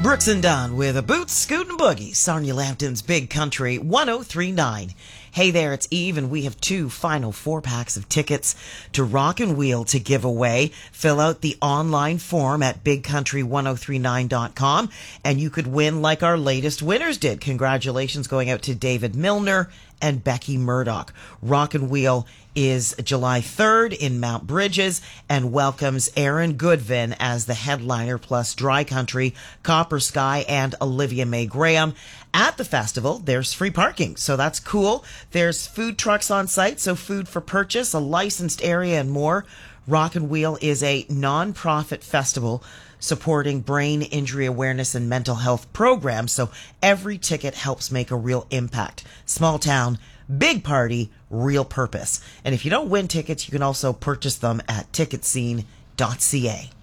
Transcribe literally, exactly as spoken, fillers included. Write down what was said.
Brooks and Dunn with a Boots, Scoot and Boogie, Sarnia Lambton's Big Country one oh three point nine. Hey there, it's Eve, and we have two final four packs of tickets to Rock and Wheel to give away. Fill out the online form at big country one oh three nine dot com, and you could win like our latest winners did. Congratulations going out to David Milner and Becky Murdoch. Rock and Wheel is July third in Mount Bridges and welcomes Aaron Goodvin as the headliner, plus Dry Country, Copper Sky, and Olivia Mae Graham. At the festival, there's free parking, so that's cool. There's food trucks on site, so food for purchase, a licensed area, and more. Rock and Wheel is a non-profit festival supporting brain injury awareness and mental health programs, so every ticket helps make a real impact. Small town, big party, real purpose. And if you don't win tickets, you can also purchase them at ticket scene dot c a.